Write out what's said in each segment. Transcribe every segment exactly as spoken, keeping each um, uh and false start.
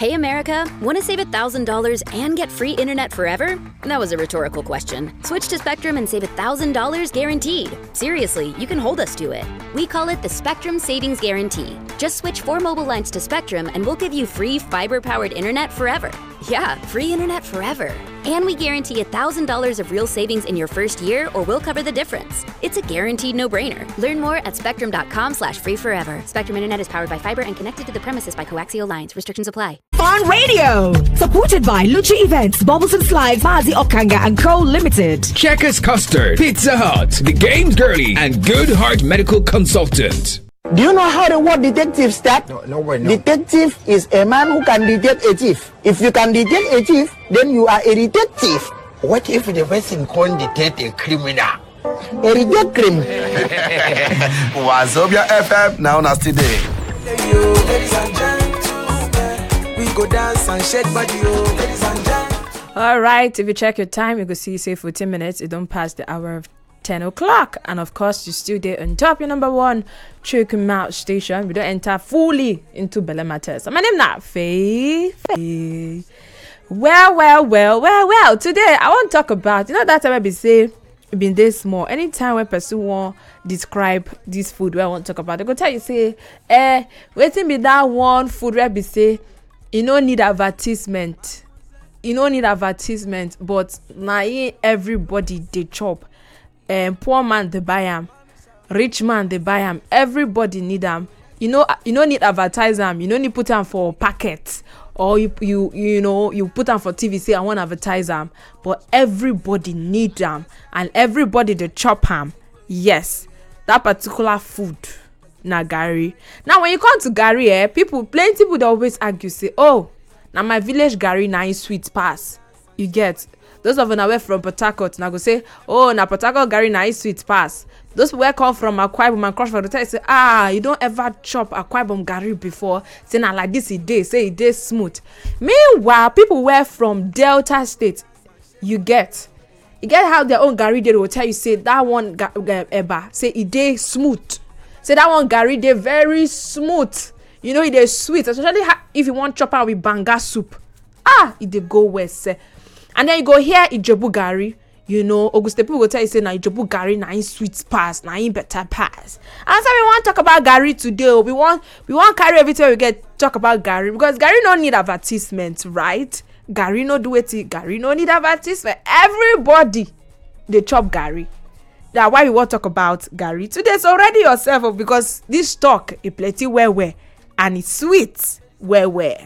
Hey America, want to save one thousand dollars and get free internet forever? That was a rhetorical question. Switch to Spectrum and save one thousand dollars guaranteed. Seriously, you can hold us to it. We call it the Spectrum Savings Guarantee. Just switch four mobile lines to Spectrum and we'll give you free fiber-powered internet forever. Yeah, free internet forever. And we guarantee one thousand dollars of real savings in your first year or we'll cover the difference. It's a guaranteed no-brainer. Learn more at spectrum.com slash free forever. Spectrum Internet is powered by fiber and connected to the premises by coaxial lines. Restrictions apply. Fun Radio, supported by Lucha Events, Bubbles and Slides, Mazi Okanga and Co. Limited. Checkers Custard, Pizza Hut, The Games Girlie, and Good Heart Medical Consultant. Do you know how the word detective starts? No, no way, no. Detective is a man who can detect a thief. If you can detect a thief, then you are a detective. What if the person can't detect a criminal? A detect criminal. Wazobia F M, now na today. Ladies and gentlemen, we go dance and shake body, oh. Ladies and gentlemen. All right, if you check your time, you can see say fourteen minutes. It don't pass the hour of ten o'clock, and of course you still there on top your number one chicken mouth station. We don't enter fully into Bella Matters. My name now Faye. Faye. Well, well, well, well, well. Today I want to talk about, you know, that time I be say it been this small. Anytime when person want describe this food where I want to talk about, they go tell you say, eh, waiting be that one food where be say you don't need advertisement. You don't need advertisement, but now everybody they chop. Um, poor man they buy them, rich man they buy them. Everybody need them. You know, you don't need advertise them. You don't need put them for packets, or you you you know you put them for T V. Say I want to advertise them, but everybody need them, and everybody they chop them. Yes, that particular food, na gari. Now when you come to gari, eh, people plenty people they always argue say, oh, now my village gari na is sweet pass. You get. Those of them away from Port Harcourt now go say, oh, na Port Harcourt gari na is sweet pass. Those people come from Akwa Ibom and Crossford, they say, ah, you don't ever chop Akwa Ibom gari before. Say na like this it dey, say it dey smooth. Meanwhile, people were from Delta State, you get, you get how their own gari they will tell you say that one ga- ga- eba, say it dey smooth. Say that one gari dey very smooth. You know it dey sweet, especially ha- if you want chop am with banga soup. Ah, it dey go well, say. And then you go here Ijebu gari, you know, Auguste people will tell you say na Ijebu gari na in sweet pass, na in better pass. And so we want to talk about gari today. We want we want carry everything we get talk about gari, because gari no need advertisement, right? Gari no do it. Gari no need advertisement. Everybody they chop gari. That's why we want to talk about gari today. So ready yourself, because this talk is plenty well well and it's sweet well well.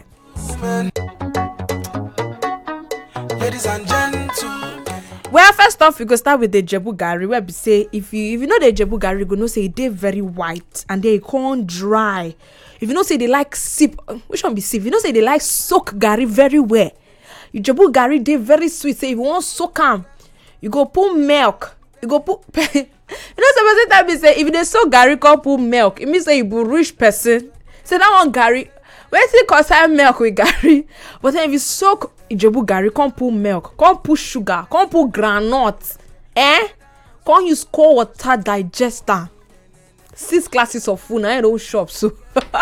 Ladies and gentlemen. Well, first off, we go start with the Ijebu gari, where we say if you if you know the Ijebu gari, you go know say they very white and they can't dry. If you know say they like sip, which one be sip? If you know say they like soak gari very well. Ijebu gari they very sweet. Say if you want soak them, you go put milk. You go put. You know some time be say if they soak gari, come put milk. It means say you be rich person. Say that one gari. When you concern milk with gari, but then if you soak Ijebu gari, can't put milk, can't put sugar, can't put groundnut, eh? Can't use cold water digester. Six classes of food now in those shops. So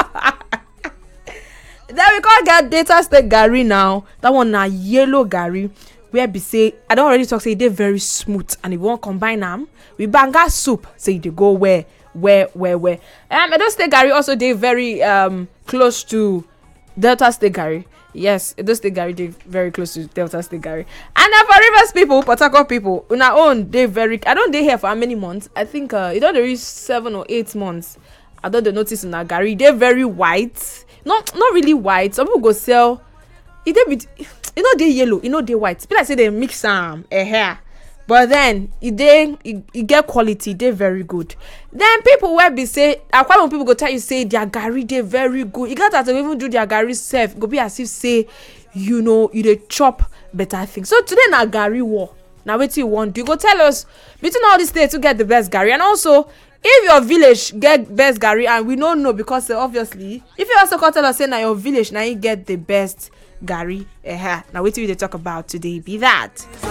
then we can't get Delta State gari now. That one na yellow gari. Where be say I don't already talk say they very smooth, and if you want combine them with banga soup, say they go where. Where, where, where? Um, Edo State gari also they very um close to Delta State gari. Yes, Edo State gari they very close to Delta State gari. And then for Rivers people, Port Harcourt people, on our own they very. I don't they here for how many months? I think uh, it don't reach seven or eight months. I don't notice in our gari they very white. Not not really white. Some people go sell. It they be, you know they yellow. You know they white. People like say they mix some um, a hair. But then it they it, it get quality, they very good. Then people will be say, quite when people go tell you say their gari they very good. You got to even do their gari self. Go be as if say, you know, you they chop better things. So today na gari war. Now what you want? You go tell us between all these states to get the best gari, and also if your village get best gari, and we don't know because uh, obviously if you also can tell us say now your village now you get the best gari. Uh-huh. Now what we they talk about today be that.